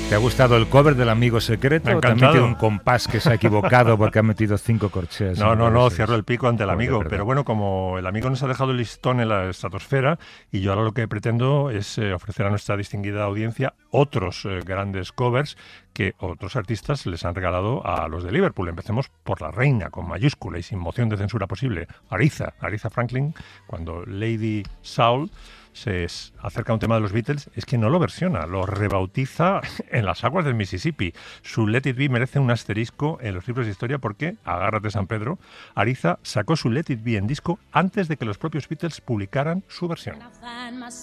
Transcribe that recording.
¿Te ha gustado el cover del Amigo Secreto? ¿O también tiene un compás que se ha equivocado porque ha metido 5 corcheas? No, cierro el pico ante el amigo. Pero bueno, como el amigo nos ha dejado el listón en la estratosfera, y yo ahora lo que pretendo es ofrecer a nuestra distinguida audiencia otros grandes covers que otros artistas les han regalado a los de Liverpool. Empecemos por la reina, con mayúscula y sin moción de censura posible, Aretha Franklin, cuando Lady Soul se acerca a un tema de los Beatles, es que no lo versiona, lo rebautiza en las aguas del Mississippi. Su Let It Be merece un asterisco en los libros de historia porque, agárrate San Pedro, Aretha sacó su Let It Be en disco antes de que los propios Beatles publicaran su versión.